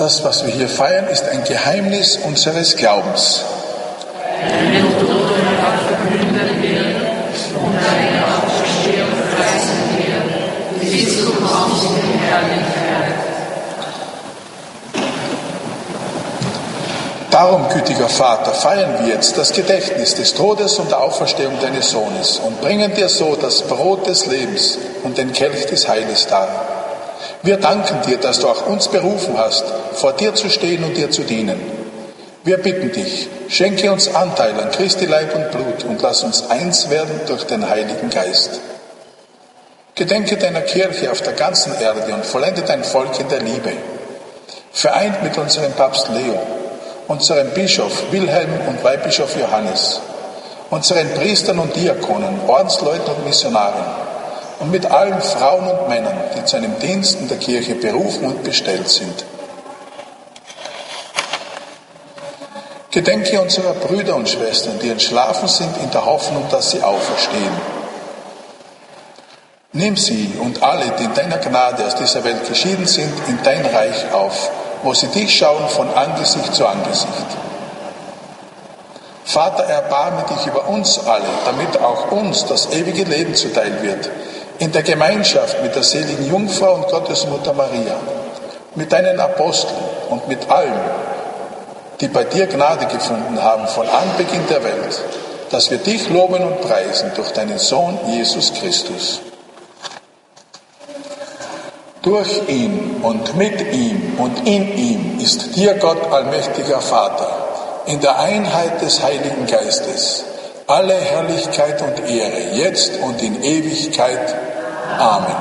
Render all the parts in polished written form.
Das, was wir hier feiern, ist ein Geheimnis unseres Glaubens. Deinen Tod verkünden wir und deine Auferstehung preisen wir, bis du kommst in Herrlichkeit. Darum, gütiger Vater, feiern wir jetzt das Gedächtnis des Todes und der Auferstehung deines Sohnes und bringen dir so das Brot des Lebens und den Kelch des Heiles dar. Wir danken dir, dass du auch uns berufen hast, vor dir zu stehen und dir zu dienen. Wir bitten dich, schenke uns Anteil an Christi Leib und Blut und lass uns eins werden durch den Heiligen Geist. Gedenke deiner Kirche auf der ganzen Erde und vollende dein Volk in der Liebe. Vereint mit unserem Papst Leo, unserem Bischof Wilhelm und Weihbischof Johannes, unseren Priestern und Diakonen, Ordensleuten und Missionaren und mit allen Frauen und Männern, die zu einem Dienst in der Kirche berufen und bestellt sind. Gedenke unserer Brüder und Schwestern, die entschlafen sind, in der Hoffnung, dass sie auferstehen. Nimm sie und alle, die in deiner Gnade aus dieser Welt geschieden sind, in dein Reich auf, wo sie dich schauen von Angesicht zu Angesicht. Vater, erbarme dich über uns alle, damit auch uns das ewige Leben zuteil wird, in der Gemeinschaft mit der seligen Jungfrau und Gottesmutter Maria, mit deinen Aposteln und mit allen, die bei dir Gnade gefunden haben von Anbeginn der Welt, dass wir dich loben und preisen durch deinen Sohn Jesus Christus. Durch ihn und mit ihm und in ihm ist dir, Gott, allmächtiger Vater, in der Einheit des Heiligen Geistes, alle Herrlichkeit und Ehre, jetzt und in Ewigkeit. Amen.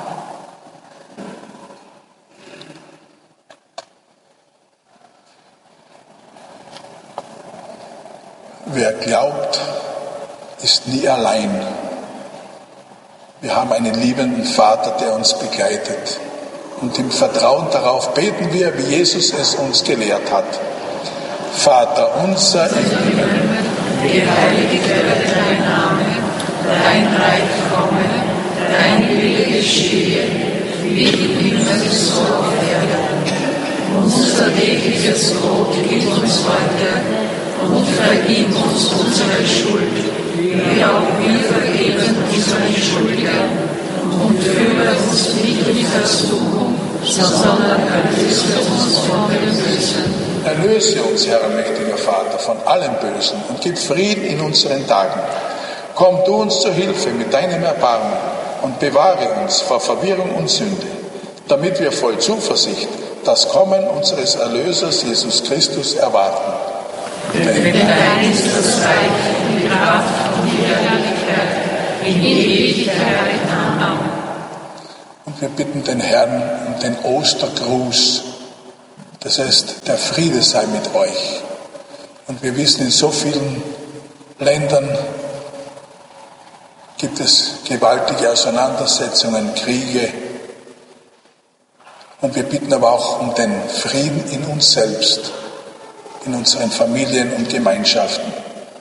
Wer glaubt, ist nie allein. Wir haben einen liebenden Vater, der uns begleitet. Und im Vertrauen darauf beten wir, wie Jesus es uns gelehrt hat. Vater unser im Himmel, geheiligt werde dein Name, dein Reich komme, dein Wille geschehe, wie im Himmel so auf Erden. Unser tägliches Brot gib uns heute und vergib uns unsere Schuld, wie auch wir vergeben unseren Schuldigern. Und führe uns nicht in Versuchung, sondern erlöse uns von dem Bösen. Erlöse uns, Herr allmächtiger Vater, von allem Bösen und gib Frieden in unseren Tagen. Komm du uns zur Hilfe mit deinem Erbarmen und bewahre uns vor Verwirrung und Sünde, damit wir voll Zuversicht das Kommen unseres Erlösers Jesus Christus erwarten. Denn dein ist das Reich, die Kraft und die Herrlichkeit in Ewigkeit. Amen. Und wir bitten den Herrn um den Ostergruß. Das heißt, der Friede sei mit euch. Und wir wissen, in so vielen Ländern gibt es gewaltige Auseinandersetzungen, Kriege. Und wir bitten aber auch um den Frieden in uns selbst, in unseren Familien und Gemeinschaften.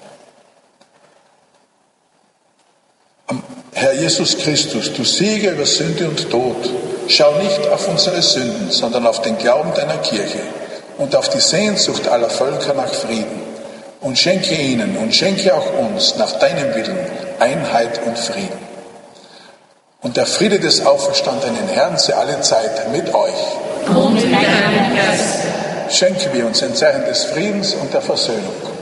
Herr Jesus Christus, du Sieger über Sünde und Tod, schau nicht auf unsere Sünden, sondern auf den Glauben deiner Kirche und auf die Sehnsucht aller Völker nach Frieden und schenke ihnen und schenke auch uns nach deinem Willen Einheit und Frieden. Und der Friede des auferstandenen Herrn sei alle Zeit mit euch. Und mit deinem Geist. Schenke wir uns ein Zeichen des Friedens und der Versöhnung.